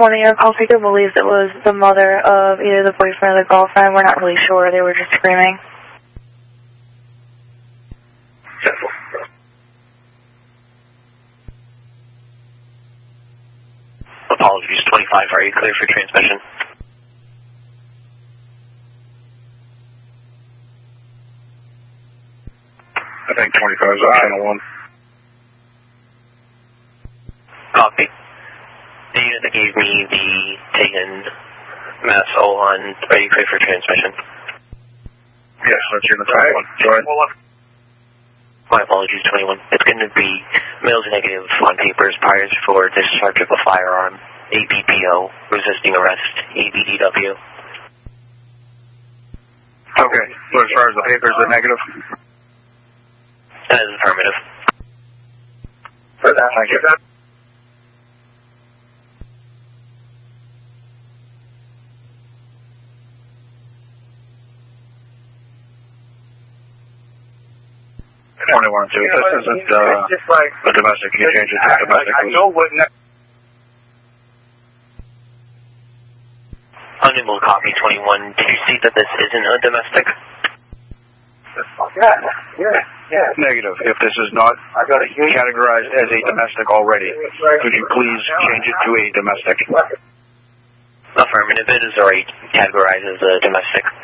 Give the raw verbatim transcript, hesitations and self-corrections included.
twenty, our call taker believes it was the mother of either the boyfriend or the girlfriend. We're not really sure. They were just screaming. Apologies, twenty-five, are you clear for transmission? I think twenty-five is on channel one. Copy. The unit that gave me the taken mass on, are you clear for transmission? Yes, that's unit twenty-one. Go ahead. My apologies, twenty-one. It's going to be males negative on papers prior for discharge of a firearm, A B P O, resisting arrest, A B D W. Okay, so as far as the papers are negative? That is affirmative. For that, thank you. twenty-one, two. This isn't uh, a domestic. You change it to domestic. I know what. Unable to copy twenty-one. Do you see that this isn't a domestic? Yeah, yeah, yeah. Negative. If this is not categorized as a domestic already, could you please change it to a domestic? Affirmative. It is already categorized as a domestic.